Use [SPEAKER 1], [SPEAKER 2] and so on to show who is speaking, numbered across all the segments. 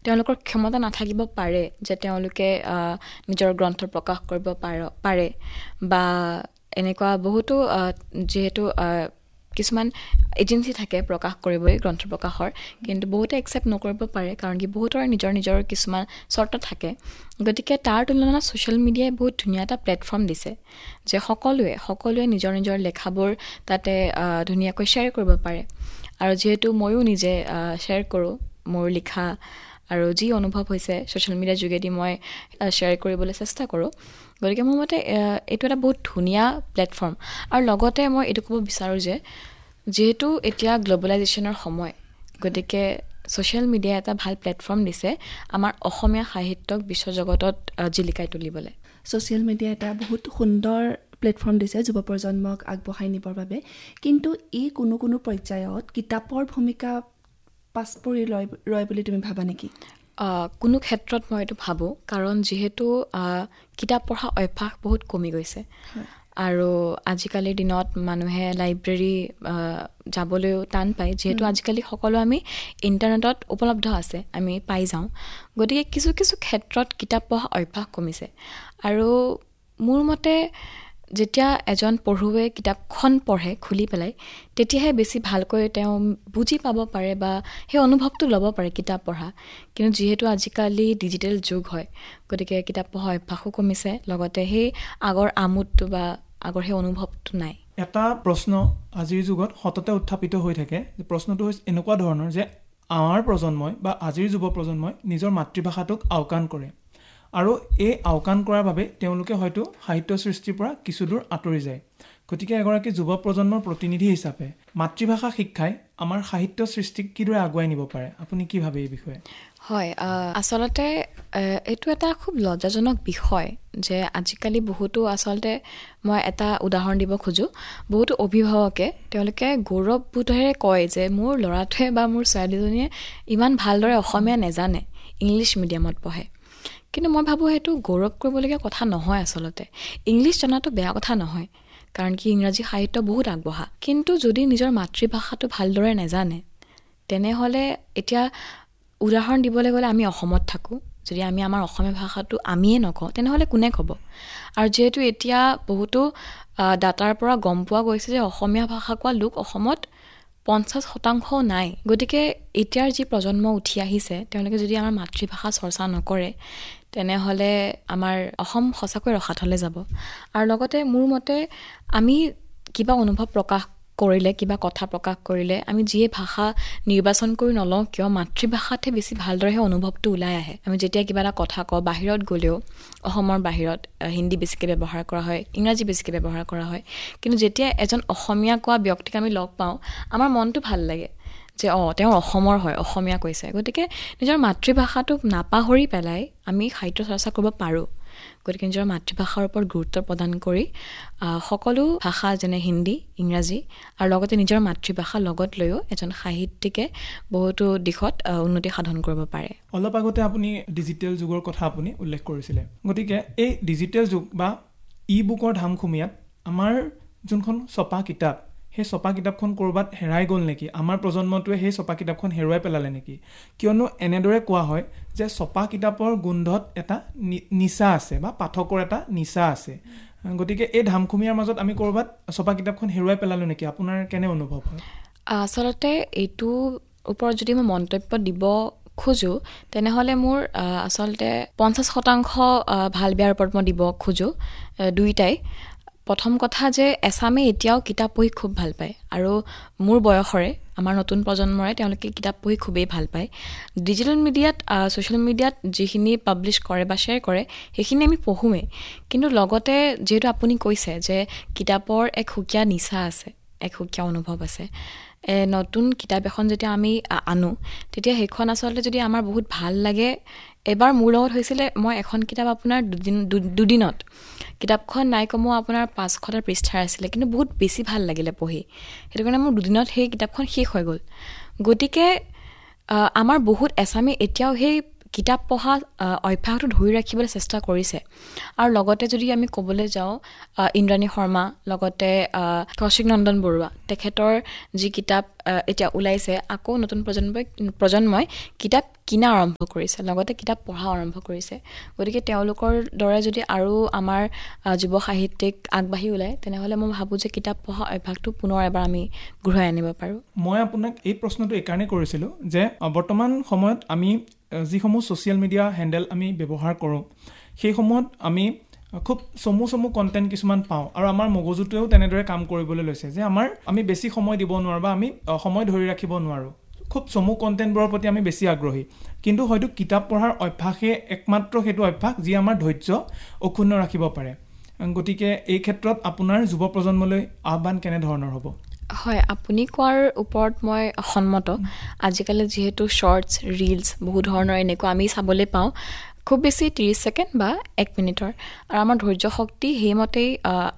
[SPEAKER 1] তেওঁলোকৰ ক্ষমতা নাথাকিব পাৰে যে তেওঁলোকে নিজৰ গ্ৰন্থ প্ৰকাশ কৰিব পাৰে বা এনেকুৱা বহুতো যিহেতু কিছুমান এজেঞ্চি থাকে প্ৰকাশ কৰিবলৈ গ্ৰন্থ প্ৰকাশৰ, কিন্তু বহুতে একচেপ্ট নকৰিব পাৰে কাৰণ কি বহুতৰ নিজৰ নিজৰ কিছুমান চৰ্ত থাকে। গতিকে তাৰ তুলনাত ছ'চিয়েল মিডিয়াই বহুত ধুনীয়া এটা প্লেটফৰ্ম দিছে যে সকলোৱে নিজৰ নিজৰ লেখাবোৰ তাতে ধুনীয়াকৈ শ্বেয়াৰ কৰিব পাৰে। আৰু যিহেতু ময়ো নিজে শ্বেয়াৰ কৰোঁ মোৰ লিখা আৰু যি অনুভৱ হৈছে ছ'চিয়েল মিডিয়াৰ যোগেদি মই শ্বেয়াৰ কৰিবলৈ চেষ্টা কৰোঁ। গতিকে মোৰ মতে এইটো এটা বহুত ধুনীয়া প্লেটফৰ্ম। আৰু লগতে মই এইটো ক'ব বিচাৰোঁ যে যিহেতু এতিয়া গ্ল'বেলাইজেশ্যনৰ সময়, গতিকে ছ'চিয়েল মিডিয়াই এটা ভাল প্লেটফৰ্ম দিছে আমাৰ অসমীয়া সাহিত্যক বিশ্বজগতত জিলিকাই তুলিবলৈ।
[SPEAKER 2] ছ'চিয়েল মিডিয়াই এটা বহুত সুন্দৰ প্লেটফৰ্ম দিছে যুৱ প্ৰজন্মক আগবঢ়াই নিবৰ বাবে, কিন্তু ই কোনো পৰ্যায়ত কিতাপৰ ভূমিকা পাছ পৰি ৰয় বুলি তুমি ভাবা নেকি?
[SPEAKER 1] কোনো ক্ষেত্ৰত মই এইটো ভাবোঁ, কাৰণ যিহেতু কিতাপ পঢ়া অভ্যাস বহুত কমি গৈছে আৰু আজিকালিৰ দিনত মানুহে লাইব্ৰেৰী যাবলৈও টান পায়, যিহেতু আজিকালি সকলো আমি ইণ্টাৰনেটত উপলব্ধ আছে, আমি পাই যাওঁ। গতিকে কিছু ক্ষেত্ৰত কিতাপ পঢ়া অভ্যাস কমিছে। আৰু মোৰ মতে যেতিয়া এজন পঢ়ুৱৈয়ে কিতাপখন পঢ়ে খুলি পেলাই, তেতিয়াহে বেছি ভালকৈ তেওঁ বুজি পাব পাৰে বা সেই অনুভৱটো ল'ব পাৰে কিতাপ পঢ়া। কিন্তু যিহেতু আজিকালি ডিজিটেল যুগ হয়, গতিকে কিতাপ পঢ়া অভ্যাসো কমিছে, লগতে সেই আগৰ আমোদটো বা আগৰ সেই অনুভৱটো নাই।
[SPEAKER 3] এটা প্ৰশ্ন আজিৰ যুগত সততে উত্থাপিত হৈ থাকে। প্ৰশ্নটো হৈছে এনেকুৱা ধৰণৰ যে আমাৰ প্ৰজন্মই বা আজিৰ যুৱ প্ৰজন্মই নিজৰ মাতৃভাষাটোক আওকাণ কৰে আৰু এই আওকাণ কৰাৰ বাবে তেওঁলোকে হয়তো সাহিত্য সৃষ্টিৰ পৰা কিছু দূৰ আঁতৰি যায়। গতিকে এগৰাকী যুৱ প্ৰজন্মৰ প্ৰতিনিধি হিচাপে মাতৃভাষা শিক্ষাই আমাৰ সাহিত্য সৃষ্টিক কিদৰে আগুৱাই নিব পাৰে, আপুনি কি ভাবে এই বিষয়ে?
[SPEAKER 1] হয়, আচলতে এইটো এটা খুব লজ্জাজনক বিষয় যে আজিকালি বহুতো আচলতে মই এটা উদাহৰণ দিব খোজোঁ, বহুতো অভিভাৱকে তেওঁলোকে গৌৰৱবোধেৰে কয় যে মোৰ ল'ৰাটোৱে বা মোৰ ছোৱালীজনীয়ে ইমান ভালদৰে অসমীয়া নেজানে, ইংলিছ মিডিয়ামত পঢ়ে। কিন্তু মই ভাবোঁ সেইটো গৌৰৱ কৰিবলগীয়া কথা নহয়। আচলতে ইংলিছ জনাটো বেয়া কথা নহয়, কাৰণ কি ইংৰাজী সাহিত্য বহুত আগবঢ়া। কিন্তু যদি নিজৰ মাতৃভাষাটো ভালদৰে নেজানে, তেনেহ'লে এতিয়া উদাহৰণ দিবলৈ গ'লে আমি অসমত থাকোঁ, যদি আমি আমাৰ অসমীয়া ভাষাটো আমিয়ে নকওঁ তেনেহ'লে কোনে ক'ব? আৰু যিহেতু এতিয়া বহুতো ডাটাৰ পৰা গম পোৱা গৈছে যে অসমীয়া ভাষা কোৱা লোক অসমত 50% নাই। গতিকে এতিয়াৰ যি প্ৰজন্ম উঠি আহিছে তেওঁলোকে যদি আমাৰ মাতৃভাষা চৰ্চা নকৰে, তেনেহ'লে আমাৰ অসম সঁচাকৈ ৰসাতলে যাব। আৰু লগতে মোৰ মতে আমি কিবা অনুভৱ প্ৰকাশ কৰিলে, কিবা কথা প্ৰকাশ কৰিলে আমি যিয়ে ভাষা নিৰ্বাচন কৰি নলওঁ কিয়, মাতৃভাষাতহে বেছি ভালদৰে সেই অনুভৱটো ওলাই আহে। আমি যেতিয়া কিবা এটা কথা কওঁ, বাহিৰত গ'লেও অসমৰ বাহিৰত হিন্দী বেছিকৈ ব্যৱহাৰ কৰা হয়, ইংৰাজী বেছিকৈ ব্যৱহাৰ কৰা হয়, কিন্তু যেতিয়া এজন অসমীয়া কোৱা ব্যক্তিক আমি লগ পাওঁ আমাৰ মনটো ভাল লাগে যে তেওঁ অসমৰ হয়, অসমীয়া কৈছে। গতিকে নিজৰ মাতৃভাষাটোক নাপাহৰি পেলাই আমি সাহিত্য চৰ্চা কৰিব পাৰোঁ। গতিকে নিজৰ মাতৃভাষাৰ ওপৰত গুৰুত্ব প্ৰদান কৰি সকলো ভাষা যেনে হিন্দী, ইংৰাজী আৰু লগতে নিজৰ মাতৃভাষা লগত লৈও এজন সাহিত্যিকে বহুতো দিশত উন্নতি সাধন কৰিব পাৰে।
[SPEAKER 3] অলপ আগতে আপুনি ডিজিটেল যুগৰ কথা আপুনি উল্লেখ কৰিছিলে। গতিকে এই ডিজিটেল যুগ বা ই বুকৰ ধামখুমীয়াত আমাৰ যোনখন ছপা কিতাপ, সেই ছপা কিতাপখন ক'ৰবাত হেৰাই গ'ল নেকি? আমাৰ প্ৰজন্মটোৱে সেই ছপা কিতাপখন হেৰুৱাই পেলালে নেকি? কিয়নো এনেদৰে কোৱা হয় যে ছপা কিতাপৰ গোন্ধত এটা নিচা আছে বা পাঠকৰ এটা নিচা আছে। গতিকে এই ধামখুমীয়াৰ মাজত আমি ক'ৰবাত ছপা কিতাপখন হেৰুৱাই পেলালোঁ নেকি? আপোনাৰ কেনে অনুভৱ হয়?
[SPEAKER 1] আচলতে এইটোৰ ওপৰত যদি মই মন্তব্য দিব খোজোঁ, তেনেহ'লে মোৰ আচলতে 50% ভাল বেয়াৰ ওপৰত মই দিব খোজোঁ, দুইটাই। প্ৰথম কথা যে এছামে এতিয়াও কিতাপ পঢ়ি খুব ভাল পায় আৰু মোৰ বয়সৰে আমাৰ নতুন প্ৰজন্মৰে তেওঁলোকে কিতাপ পঢ়ি খুবেই ভাল পায়। ডিজিটেল মিডিয়াত ছ'চিয়েল মিডিয়াত যিখিনি পাব্লিছ কৰে বা শ্বেয়াৰ কৰে সেইখিনি আমি পঢ়োৱেই, কিন্তু লগতে যিহেতু আপুনি কৈছে যে কিতাপৰ এক সুকীয়া নিচা আছে, এক সুকীয়া অনুভৱ আছে। নতুন কিতাপ এখন যেতিয়া আমি আনো তেতিয়া সেইখন আচলতে যদি আমাৰ বহুত ভাল লাগে, এবাৰ মোৰ লগত হৈছিলে, মই এখন কিতাপ আপোনাৰ দুদিনত, কিতাপখন নাই কমেও আপোনাৰ 500টা পৃষ্ঠাৰ আছিলে, কিন্তু বহুত বেছি ভাল লাগিলে পঢ়ি, সেইটো কাৰণে মোৰ দুদিনত সেই কিতাপখন শেষ হৈ গ'ল। গতিকে আমাৰ বহুত এছামে এতিয়াও সেই কিতাপ পঢ়া অভ্যাসটো ধৰি ৰাখিবলৈ চেষ্টা কৰিছে। আৰু লগতে যদি আমি ক'বলৈ যাওঁ ইন্দ্ৰাণী শৰ্মা, লগতে কৌশিক নন্দন বৰুৱা, তেখেতৰ যি কিতাপ এতিয়া ওলাইছে, আকৌ নতুন প্ৰজন্মই কিতাপ কিনা আৰম্ভ কৰিছে, লগতে কিতাপ পঢ়া আৰম্ভ কৰিছে। গতিকে তেওঁলোকৰ দৰে যদি আৰু আমাৰ যুৱ সাহিত্যিক আগবাঢ়ি ওলায়, তেনেহ'লে মই ভাবোঁ যে কিতাপ পঢ়া অভ্যাসটো পুনৰ এবাৰ আমি ঘূৰাই আনিব পাৰোঁ।
[SPEAKER 3] মই আপোনাক এই প্ৰশ্নটো এইকাৰণে কৰিছিলোঁ যে বৰ্তমান সময়ত আমি যিসমূহ ছ'চিয়েল মিডিয়া হেণ্ডেল আমি ব্যৱহাৰ কৰোঁ, সেইসমূহত আমি খুব চমু কণ্টেণ্ট কিছুমান পাওঁ, আৰু আমাৰ মগজুটোৱেও তেনেদৰে কাম কৰিবলৈ লৈছে যে আমি বেছি সময় দিব নোৱাৰোঁ বা আমি সময় ধৰি ৰাখিব নোৱাৰোঁ। খুব চমু কণ্টেণ্টবোৰৰ প্ৰতি আমি বেছি আগ্ৰহী, কিন্তু হয়তো কিতাপ পঢ়াৰ অভ্যাসে একমাত্ৰ সেইটো অভ্যাস যি আমাৰ ধৈৰ্য অক্ষুণ্ণ ৰাখিব পাৰে। গতিকে এই ক্ষেত্ৰত আপোনাৰ যুৱ প্ৰজন্মলৈ আহ্বান কেনেধৰণৰ হ'ব?
[SPEAKER 1] হয়, আপুনি কোৱাৰ ওপৰত মই সন্মত। আজিকালি যিহেতু শ্বৰ্টছ, ৰিলছ বহু ধৰণৰ এনেকুৱা আমি চাবলৈ পাওঁ, খুব বেছি 30 ছেকেণ্ড বা 1 মিনিটৰ, আৰু আমাৰ ধৈৰ্য শক্তি সেইমতেই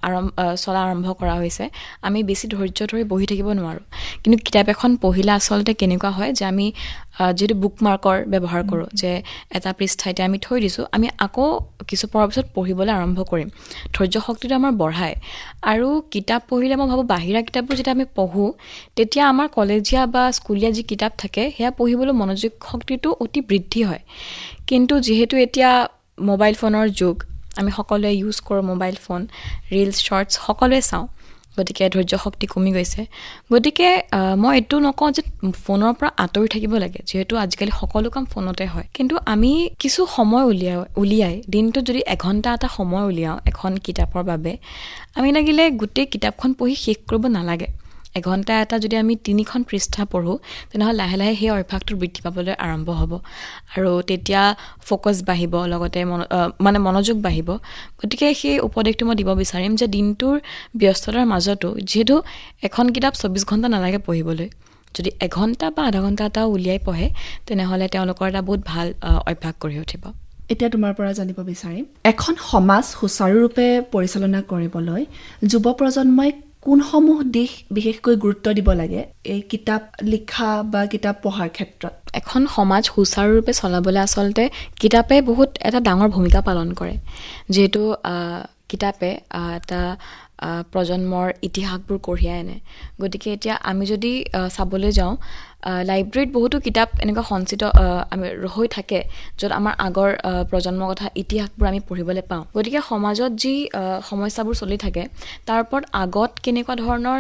[SPEAKER 1] চলা আৰম্ভ কৰা হৈছে। আমি বেছি ধৈৰ্য ধৰি বহি থাকিব নোৱাৰোঁ। কিন্তু কিতাপ এখন পঢ়িলে আচলতে কেনেকুৱা হয় যে আমি যিহেতু বুক মাৰ্কৰ ব্যৱহাৰ কৰোঁ, যে এটা পৃষ্ঠাইতে আমি থৈ দিছোঁ, আমি আকৌ কিছু পৰৰ পিছত পঢ়িবলৈ আৰম্ভ কৰিম। ধৈৰ্য শক্তিটো আমাৰ বঢ়ায়। আৰু কিতাপ পঢ়িলে মই ভাবোঁ বাহিৰা কিতাপবোৰ যেতিয়া আমি পঢ়োঁ, তেতিয়া আমাৰ কলেজীয়া বা স্কুলীয়া যি কিতাপ থাকে সেয়া পঢ়িবলৈ মনোযোগ শক্তিটো অতি বৃদ্ধি হয়। কিন্তু যিহেতু এতিয়া মোবাইল ফোনৰ যুগ, আমি সকলোৱে ইউজ কৰোঁ মোবাইল ফোন, ৰিলছ, শ্বৰ্টছ সকলোৱে চাওঁ, গতিকে ধৈৰ্য শক্তি কমি গৈছে। গতিকে মই এইটো নকওঁ যে ফোনৰ পৰা আঁতৰি থাকিব লাগে, যিহেতু আজিকালি সকলো কাম ফোনতে হয়। কিন্তু আমি কিছু সময় উলিয়াই দিনটোত যদি 1 ঘণ্টা এটা সময় উলিয়াওঁ এখন কিতাপৰ বাবে, আমি লাগিলে গোটেই কিতাপখন পঢ়ি শেষ কৰিব নালাগে। 1 ঘণ্টা এটা যদি আমি 3খন পৃষ্ঠা পঢ়োঁ, তেনেহ'লে লাহে লাহে সেই অভ্যাসটো বৃদ্ধি পাবলৈ আৰম্ভ হ'ব, আৰু তেতিয়া ফ'কাছ বাঢ়িব, লগতে মনোযোগ বাঢ়িব। গতিকে সেই উপদেশটো মই দিব বিচাৰিম যে দিনটোৰ ব্যস্ততাৰ মাজতো, যিহেতু এখন কিতাপ 24 ঘণ্টা নালাগে পঢ়িবলৈ, যদি 1 ঘণ্টা বা আধা ঘণ্টা এটা উলিয়াই পঢ়ে, তেনেহ'লে তেওঁলোকৰ এটা বহুত ভাল অভ্যাস গঢ়ি উঠিব।
[SPEAKER 2] এতিয়া তোমাৰ পৰা জানিব বিচাৰিম, এখন সমাজ সুচাৰুৰূপে পৰিচালনা কৰিবলৈ যুৱ প্ৰজন্মই কোনসমূহ দিশ বিশেষকৈ গুৰুত্ব দিব লাগে এই কিতাপ লিখা বা কিতাপ পঢ়াৰ ক্ষেত্ৰত?
[SPEAKER 1] এখন সমাজ সুচাৰুৰূপে চলাবলৈ আচলতে কিতাপে বহুত এটা ডাঙৰ ভূমিকা পালন কৰে, যিহেতু কিতাপে এটা প্ৰজন্মৰ ইতিহাসবোৰ কঢ়িয়াই আনে। গতিকে এতিয়া আমি যদি চাবলৈ যাওঁ, লাইব্ৰেৰীত বহুতো কিতাপ এনেকুৱা সঞ্চিত আমি হৈ থাকে, য'ত আমাৰ আগৰ প্ৰজন্মৰ কথা ইতিহাসবোৰ আমি পঢ়িবলৈ পাওঁ। গতিকে সমাজত যি সমস্যাবোৰ চলি থাকে, তাৰ ওপৰত আগত কেনেকুৱা ধৰণৰ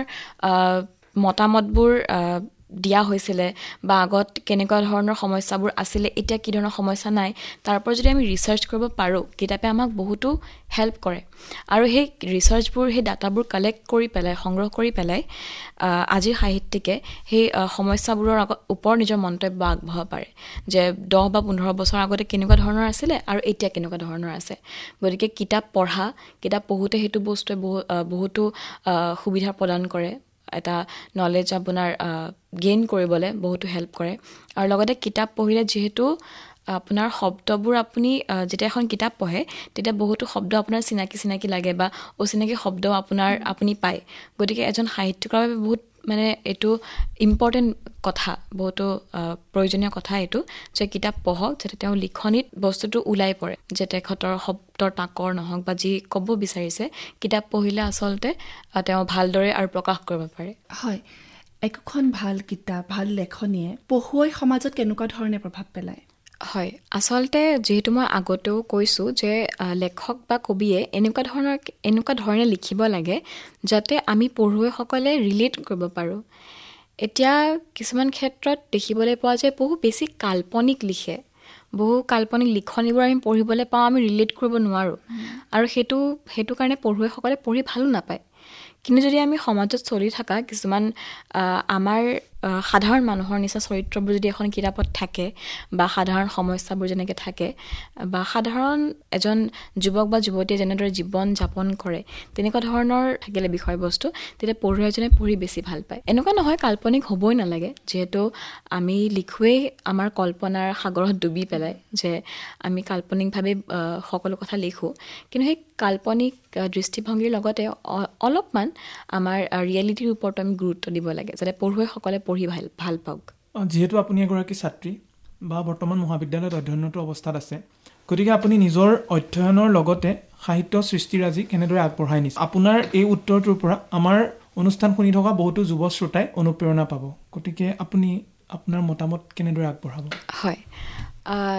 [SPEAKER 1] মতামতবোৰ দিয়া হৈছিলে বা আগত কেনেকুৱা ধৰণৰ সমস্যাবোৰ আছিলে, এতিয়া কি ধৰণৰ সমস্যা নাই, তাৰ ওপৰত যদি আমি ৰিচাৰ্চ কৰিব পাৰোঁ, কিতাপে আমাক বহুতো হেল্প কৰে। আৰু সেই ৰিচাৰ্চবোৰ, সেই ডাটাবোৰ কালেক্ট কৰি পেলাই, সংগ্ৰহ কৰি পেলাই আজিৰ সাহিত্যিকে সেই সমস্যাবোৰৰ ওপৰত নিজৰ মন্তব্য আগবঢ়াব পাৰে, যে 10 বা 15 বছৰ আগতে কেনেকুৱা ধৰণৰ আছিলে আৰু এতিয়া কেনেকুৱা ধৰণৰ আছে। গতিকে কিতাপ পঢ়োঁতে সেইটো বস্তুৱে বহুতো সুবিধা প্ৰদান কৰে, এটা নলেজ আপোনাৰ গেইন কৰিবলৈ বহুতো হেল্প কৰে। আৰু লগতে কিতাপ পঢ়িলে যিহেতু আপোনাৰ শব্দবোৰ, আপুনি যেতিয়া এখন কিতাপ পঢ়ে তেতিয়া বহুতো শব্দ আপোনাৰ চিনাকি লাগে বা অচিনাকি শব্দ আপুনি পায়। গতিকে এজন সাহিত্যিকৰ বাবে বহুত এইটো ইম্পৰ্টেণ্ট কথা, বহুতো প্ৰয়োজনীয় কথা এইটো, যে কিতাপ পঢ়ক, যাতে তেওঁ লিখনিত বস্তুটো ওলাই পৰে, যে তেখেতৰ শব্দৰ তাকৰ নহওক বা যি ক'ব বিচাৰিছে, কিতাপ পঢ়িলে আচলতে তেওঁ ভালদৰে আৰু প্ৰকাশ কৰিব পাৰে।
[SPEAKER 2] হয়, একোখন ভাল কিতাপ, ভাল লেখনিয়ে পঢ়ুৱৈ সমাজত কেনেকুৱা ধৰণে প্ৰভাৱ পেলায়?
[SPEAKER 1] হয়, আচলতে যিহেতু মই আগতেও কৈছোঁ যে লেখক বা কবিয়ে এনেকুৱা ধৰণে লিখিব লাগে যাতে আমি পঢ়ুৱৈসকলে ৰিলেট কৰিব পাৰোঁ। এতিয়া কিছুমান ক্ষেত্ৰত দেখিবলৈ পোৱা যায় বহু বেছি কাল্পনিক লিখে, বহু কাল্পনিক লিখনিবোৰ আমি পঢ়িবলৈ পাওঁ, আমি ৰিলেট কৰিব নোৱাৰোঁ, আৰু সেইটো কাৰণে পঢ়ুৱৈসকলে পঢ়ি ভালো নাপায়। কিন্তু যদি আমি সমাজত চলি থকা কিছুমান আমাৰ সাধাৰণ মানুহৰ নিচিনা চৰিত্ৰবোৰ যদি এখন কিতাপত থাকে, বা সাধাৰণ সমস্যাবোৰ যেনেকৈ থাকে, বা সাধাৰণ এজন যুৱক বা যুৱতীয়ে যেনেদৰে জীৱন যাপন কৰে, তেনেকুৱা ধৰণৰ থাকিলে বিষয়বস্তু, তেতিয়া পঢ়ুৱৈ এজনে পঢ়ি বেছি ভাল পায়। এনেকুৱা নহয় কাল্পনিক হ'বই নালাগে, যিহেতু আমি লিখোৱেই আমাৰ কল্পনাৰ সাগৰত ডুবি পেলাই, যে আমি কাল্পনিকভাৱে সকলো কথা লিখোঁ। কিন্তু সেই কাল্পনিক দৃষ্টিভংগীৰ লগতে অলপমান আমাৰ ৰিয়েলিটিৰ ওপৰত আমি গুৰুত্ব দিব লাগে, যাতে পঢ়ুৱৈসকলে পঢ়ি ভাল পাওক।
[SPEAKER 3] যিহেতু আপুনি এগৰাকী ছাত্ৰী বা বৰ্তমান মহাবিদ্যালয়ত অধ্যয়নৰত অৱস্থাত আছে, গতিকে আপুনি নিজৰ অধ্যয়নৰ লগতে সাহিত্য সৃষ্টিৰাজি কেনেদৰে আগবঢ়াই নিছে? আপোনাৰ এই উত্তৰটোৰ পৰা আমাৰ অনুষ্ঠান শুনি থকা বহুতো যুৱ শ্ৰোতাই অনুপ্ৰেৰণা পাব। গতিকে আপুনি আপোনাৰ মতামত কেনেদৰে আগবঢ়াব?
[SPEAKER 1] হয়,